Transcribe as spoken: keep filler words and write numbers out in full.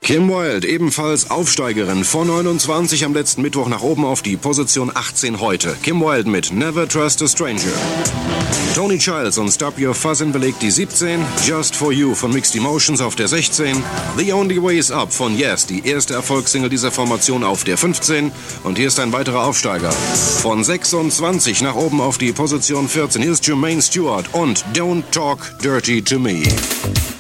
Kim Wilde, ebenfalls Aufsteigerin, von neunundzwanzig am letzten Mittwoch nach oben auf die Position achtzehn heute. Kim Wilde mit Never Trust a Stranger. Tony Childs und Stop Your Fuzzin' belegt die siebzehn. Just For You von Mixed Emotions auf der sechzehn. The Only Way Is Up von Yes, die erste Erfolgssingle dieser Formation, auf der fünfzehn. Und hier ist ein weiterer Aufsteiger. Von sechsundzwanzig nach oben auf die Position vierzehn. Hier ist Jermaine Stewart und Don't Talk Dirty to Me.